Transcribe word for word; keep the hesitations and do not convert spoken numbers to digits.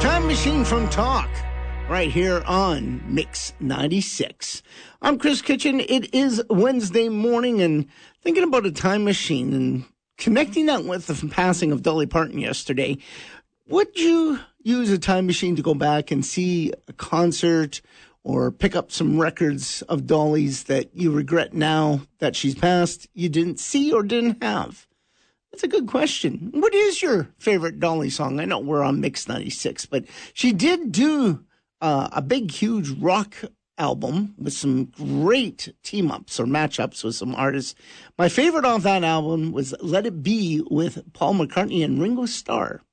Time Machine from Talk, right here on Mix ninety-six. I'm Chris Kitchen. It is Wednesday morning, and thinking about a time machine and connecting that with the passing of Dolly Parton yesterday. Would you use a time machine to go back and see a concert or pick up some records of Dolly's that you regret now that she's passed, you didn't see or didn't have? That's a good question. What is your favorite Dolly song? I know we're on Mix ninety-six, but she did do uh, a big, huge rock album with some great team-ups or match-ups with some artists. My favorite off that album was Let It Be with Paul McCartney and Ringo Starr.